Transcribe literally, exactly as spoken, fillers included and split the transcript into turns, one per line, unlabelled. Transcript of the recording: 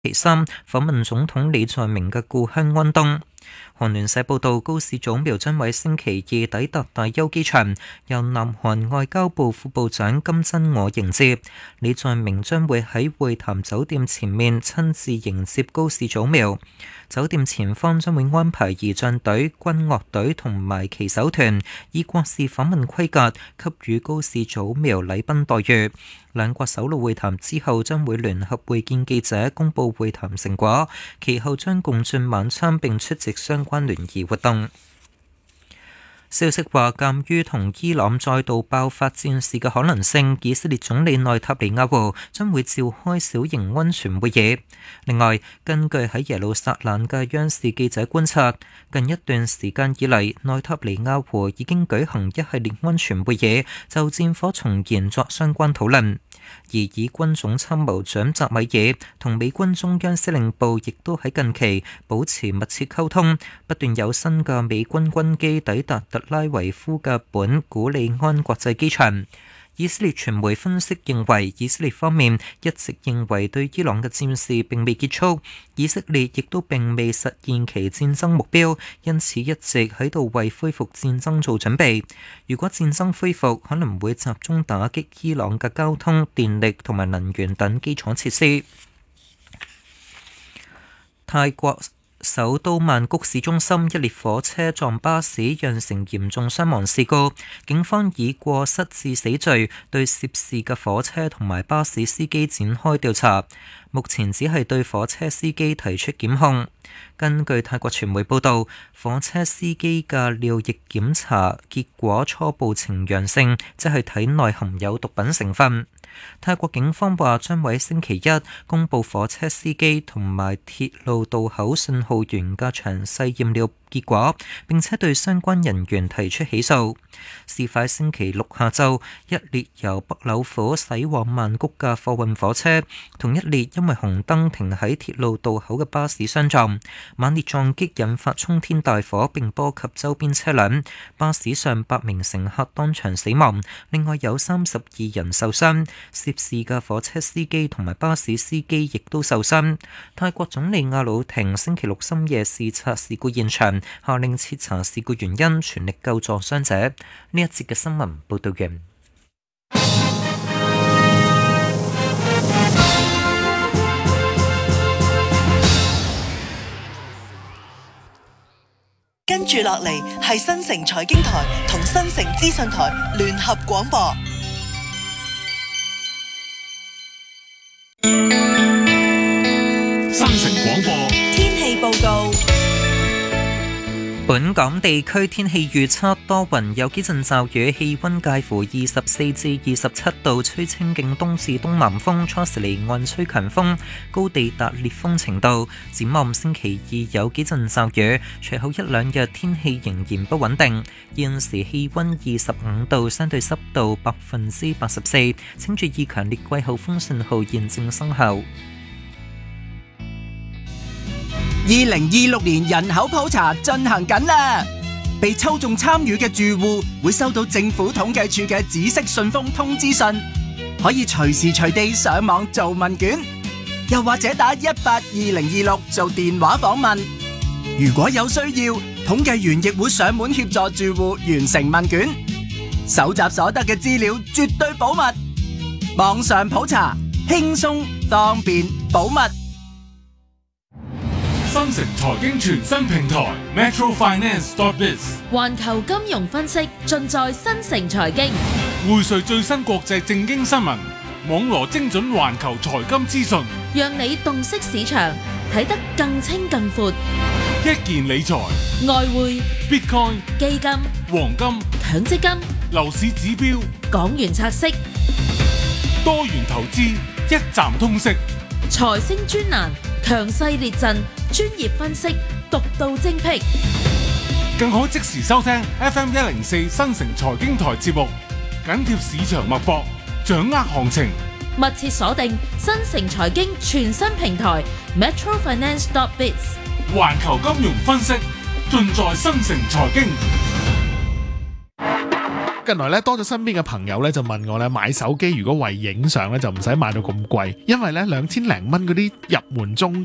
期三訪問總統李在明嘅故鄉安東。韓聯社報道，高市早苗將喺星期二抵達大邱機場，由南韓外交部副部長金真我迎接。李在明將會喺會談酒店前面親自迎接高市早苗。酒店前方將會安排儀仗隊、軍樂隊同埋旗手團，以國事訪問規格給予高市早苗禮賓待遇。兩國首腦會談之後，將會聯合會見記者，公佈會談成果，其後將共進晚餐並出席相關聯誼活動。消息話，鑑於同伊朗再度爆發戰事嘅可能性，以色列總理內塔尼亞胡將會召開小型安全會議。另外，根據喺耶路撒冷嘅央視記者觀察，近一段時間以嚟，內塔尼亞胡已經舉行一系列安全會議，就戰火重燃作相關討論。而以軍總參謀長澤米爾同美軍中央司令部亦都喺近期保持密切溝通，不斷有新嘅美軍軍機抵達特拉維夫嘅本古里安國際機場。以色列傳媒分析認為，以色列方面一直認為對伊朗嘅戰事並未結束，以色列亦都並未實現其戰爭目標，因此一直喺度為恢復戰爭做準備。如果戰爭恢復，可能會集中打擊伊朗嘅交通、電力同埋能源等基礎設施。泰國首都曼谷市中心一列火車撞巴士，釀成嚴重傷亡事故。警方以過失致死罪對涉事嘅火車同埋巴士司機展開調查，目前只係對火車司機提出檢控。根據泰國傳媒報道，火車司機嘅尿液檢查結果初步呈陽性，即係體內含有毒品成分。泰國警方話將喺星期一公佈火車司機同埋鐵路道口信號員嘅詳細驗尿結果，並且對相關人員提出起訴。事發星期六下晝，一列由北柳府駛往曼谷嘅貨運火車，同一列因為紅燈停喺鐵路道口嘅巴士相撞，猛烈撞擊引發沖天大火，並波及周邊車輛。巴士上八名乘客當場死亡，另外有三十二人受傷。涉事嘅火車司機同埋巴士司機亦都受傷。泰國總理阿魯廷星期六深夜視察事故現場，下令徹查事故原因，全力救助傷者。呢一節嘅新聞報道完。
跟住落嚟係新城財經台同新城資訊台聯合廣播。
新城廣播
天氣報告。
本港地區天氣預測多雲，有幾陣驟雨，氣溫介乎二十四至二十七度，吹清勁東至東南風，初時離岸吹強風，高地達烈風程度。展望星期二有幾陣驟雨，隨後一兩日天氣仍然不穩定。現時氣溫二十五度，相對濕度百分之八十四，請注意強烈季候風信號現正生效。
二零二六年人口普查進行緊啦，被抽中參與嘅住戶會收到政府統計處嘅紫色信封通知信，可以隨時隨地上網做問卷，又或者打一八二零二六做電話訪問。如果有需要，統計員亦會上門協助住戶完成問卷，搜集所得嘅資料絕對保密，網上普查輕鬆方便保密。
新城財經全新平台 Metro Finance dot biz，
環球金融分析盡在新城財經，
匯萃最新國際政經新聞，網羅精準環球財金資訊，
讓你洞悉市場，睇得更清更闊。
一件理財、
外匯、
Bitcoin、
基金、
黃金、
強積金、
樓市指標、
港元拆息、
多元投資，一站通識。
財星專欄，強勢列陣，專業分析，獨到精闢，
更可即時收聽 F M 一零四新城財經台節目，緊貼市場脈搏，掌握行情。
密切鎖定新城財經全新平台 Metro Finance dot biz，
環球金融分析盡在新城財經。
近來咧多咗身邊嘅朋友咧就問我咧買手機如果為影相咧就唔使買到咁貴，因為咧兩千零蚊嗰啲入門中